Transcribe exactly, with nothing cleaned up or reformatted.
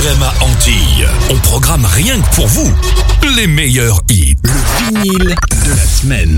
R M A Antilles. On programme rien que pour vous les meilleurs hits. Le vinyle de la semaine.